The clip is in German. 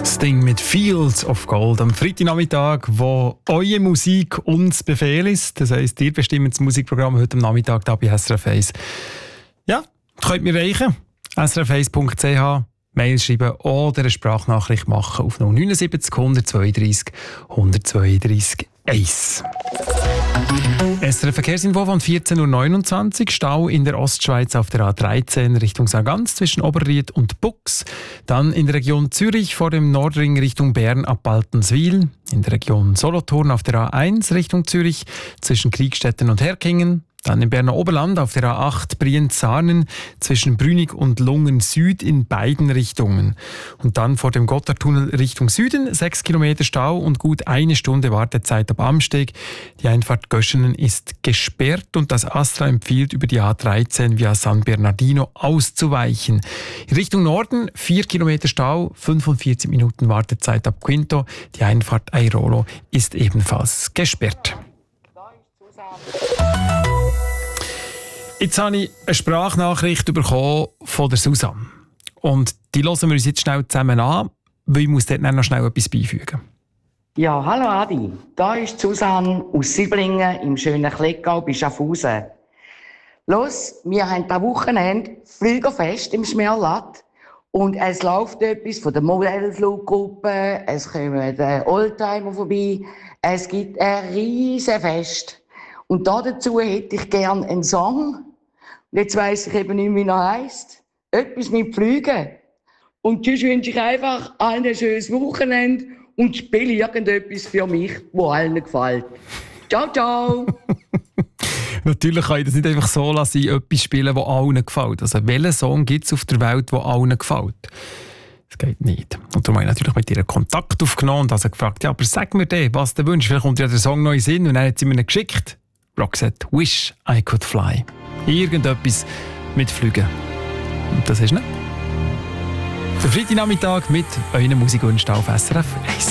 Sting mit Fields of Gold am Freitagnachmittag, wo eure Musik uns Befehl ist. Das heisst, ihr bestimmt das Musikprogramm heute am Nachmittag hier bei SRF 1. Ja, könnt mir erreichen. srf1.ch, Mail schreiben oder eine Sprachnachricht machen auf 079 132 132 1. SRF Verkehrsinfo von 14.29 Uhr. Stau in der Ostschweiz auf der A13 Richtung Sargans zwischen Oberried und Bux. Dann in der Region Zürich vor dem Nordring Richtung Bern ab Baltenswil. In der Region Solothurn auf der A1 Richtung Zürich zwischen Kriegstetten und Herkingen. Dann im Berner Oberland auf der A8 Brienz-Sarnen zwischen Brünig und Lungen Süd in beiden Richtungen. Und dann vor dem Gotthardtunnel Richtung Süden 6 Kilometer Stau und gut 1 Stunde Wartezeit ab Amsteg. Die Einfahrt Göschenen ist gesperrt und das ASTRA empfiehlt, über die A13 via San Bernardino auszuweichen. In Richtung Norden 4 Kilometer Stau, 45 Minuten Wartezeit ab Quinto. Die Einfahrt Airolo ist ebenfalls gesperrt. Jetzt habe ich eine Sprachnachricht bekommen von der Susanne. Und die hören wir uns jetzt schnell zusammen an, weil ich muss dort noch schnell etwas beifügen. Ja, hallo Adi. Da ist Susanne aus Siblingen im schönen Kleckau bei Schaffhausen. Los, wir haben dieses Wochenende Flügerfest im Schmerlatt. Und es läuft etwas von der Modellfluggruppe, es kommen Oldtimer vorbei. Es gibt ein riesen Fest. Und dazu hätte ich gerne einen Song. Und jetzt weiss ich eben nicht mehr, wie er heisst. Etwas mit Flügen. Und sonst wünsche ich einfach allen ein schönes Wochenende und spiele irgendetwas für mich, das allen gefällt. Ciao, ciao! Natürlich kann ich das nicht einfach so lassen, etwas spielen, das allen gefällt. Also welchen Song gibt es auf der Welt, der allen gefällt? Das geht nicht. Und darum habe ich natürlich mit ihr Kontakt aufgenommen und also gefragt, ja, aber sag mir den, was du wünschst. Vielleicht kommt ja der Song neu in den Sinn und dann hat sie mir ihn geschickt. Roxette, Wish I Could Fly. Irgendetwas mit Flügen. Und das ist nicht. Der Freitagnachmittag mit euren Musikwünschen auf SRF 1.